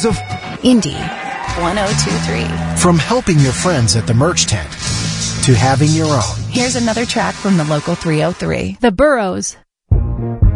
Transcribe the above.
because of Indy 1023. From helping your friends at the merch tent to having your own. Here's another track from the local 303. The Burrows.